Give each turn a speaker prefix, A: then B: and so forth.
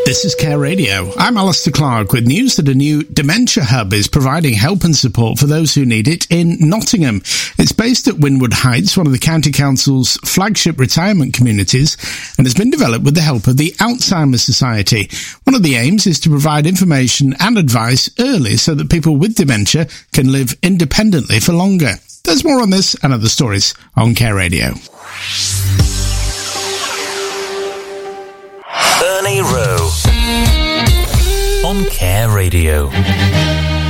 A: This is Care Radio. I'm Alistair Clark with news that a new dementia hub is providing help and support for those who need it in Nottingham. It's based at Winwood Heights, one of the County Council's flagship retirement communities, and has been developed with the help of the Alzheimer's Society. One of the aims is to provide information and advice early so that people with dementia can live independently for longer. There's more on this and other stories on Care Radio.
B: Ernie Rowe on Care Radio.